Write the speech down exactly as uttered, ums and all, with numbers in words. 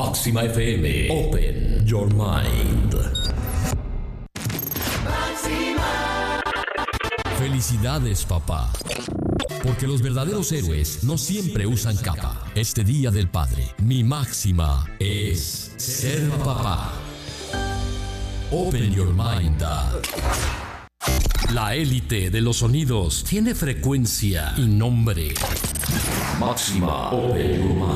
Máxima F M. Open your mind. Felicidades, papá. Porque los verdaderos héroes no siempre usan capa. Este Día del Padre, mi máxima es ser papá. Open your mind, Dad. La élite de los sonidos tiene frecuencia y nombre. Máxima Open your mind.